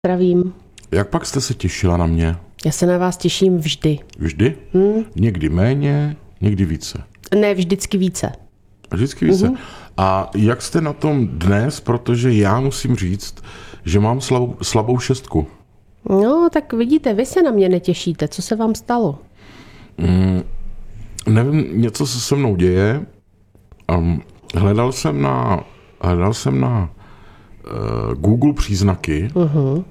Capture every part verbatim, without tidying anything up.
Zdravím. Jak pak jste se těšila na mě? Já se na vás těším vždy. Vždy? Hmm. Někdy méně, někdy více. Ne, vždycky více. Vždycky více. Mm-hmm. A jak jste na tom dnes, protože já musím říct, že mám slabou, slabou šestku. No, tak vidíte, vy se na mě netěšíte. Co se vám stalo? Mm, nevím, něco se se mnou děje. Um, hledal jsem na, hledal jsem na uh, Google příznaky. Uh-huh.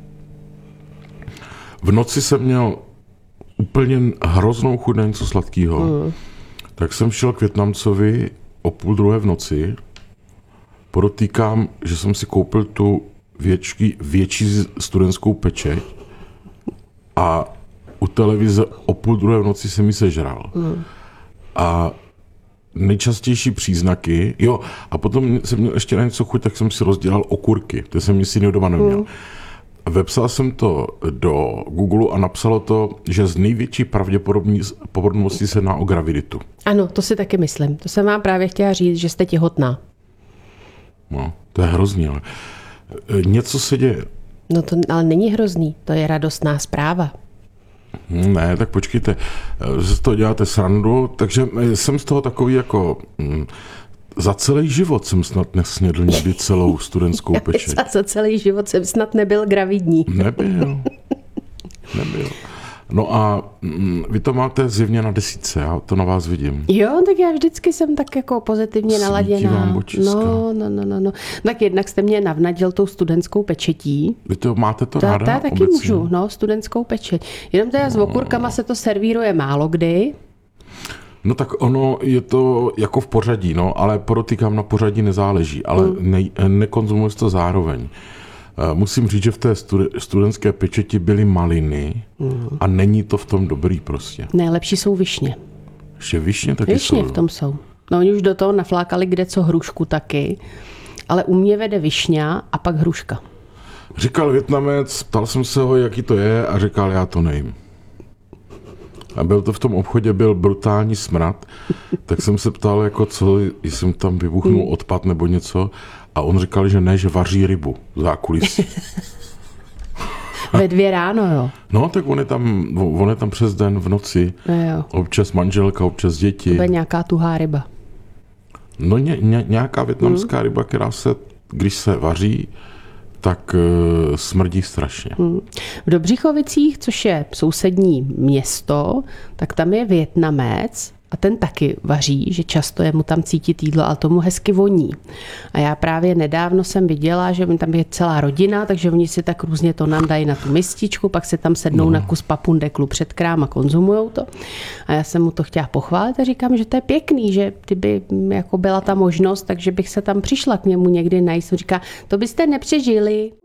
V noci jsem měl úplně hroznou chuť na něco sladkého. Uh-huh. Tak jsem šel k Vietnamcovi o půl druhé v noci. Podotýkám, že jsem si koupil tu větší, větší studentskou pečeť a u televize o půl druhé v noci jsem ji sežral. Mm. A nejčastější příznaky, jo, a potom jsem měl ještě na něco chuť, tak jsem si rozdělal okurky, to jsem nic jiného doma neměl. Mm. Vepsal jsem to do Google a napsalo to, že z největší pravděpodobností se jedná o graviditu. Ano, to si taky myslím. To jsem vám právě chtěla říct, že jste těhotná. No, to je hrozný, ale něco se děje. No to ale není hrozný, to je radostná zpráva. Ne, tak počkejte, že z toho děláte srandu, takže jsem z toho takový jako... Hm, za celý život jsem snad nesnědl někdy celou studentskou pečeť. Za celý život jsem snad nebyl gravidní. Nebyl. Nebyl. No a mm, vy to máte zjevně na desítce, já to na vás vidím. Jo, tak já vždycky jsem tak jako pozitivně Svítí naladěná. vám očiska. No, no, no, no, no. Tak jednak jste mě navnadil tou studentskou pečetí. Vy to máte to Ta, ráda? Ta taky obecně? můžu, no, studentskou pečeť. Jenom teda no. S okurkama se to servíruje málo kdy. No tak ono je to jako v pořadí, no, ale podotýkám, na pořadí nezáleží, ale mm. ne, nekonzumuje to zároveň. Musím říct, že v té studentské pečeti byly maliny mm. a není to v tom dobrý prostě. Nejlepší jsou višně. Ještě višně taky višně jsou. v tom jsou. No oni už do toho naflákali kde co hrušku taky, ale u mě vede višňa a pak hruška. Říkal Vietnamec, ptal jsem se ho, jaký to je a říkal, já to nejím. A byl to v tom obchodě, byl brutální smrad, tak jsem se ptal, jako co, jestli tam vybuchnul odpad nebo něco, a on říkal, že ne, že vaří rybu v zákulisí. Ve dvě ráno, jo? No, tak on je tam, on je tam přes den v noci, no jo. Občas manželka, občas děti. To je nějaká tuhá ryba. No ně, ně, nějaká vietnamská hmm. ryba, která se, když se vaří, tak uh, smrdí strašně. Hmm. V Dobřichovicích, což je sousední město, tak tam je Vietnamec a ten taky vaří, že často je mu tam cítit jídlo, ale tomu hezky voní. A já právě nedávno jsem viděla, že tam je celá rodina, takže oni si tak různě to nám dají na tu mističku, pak se tam sednou no. na kus papundeklu před krám a konzumujou to. A já jsem mu to chtěla pochválit a říkám, že to je pěkný, že kdyby jako byla ta možnost, takže bych se tam přišla k němu někdy najíst. On říká, to byste nepřežili.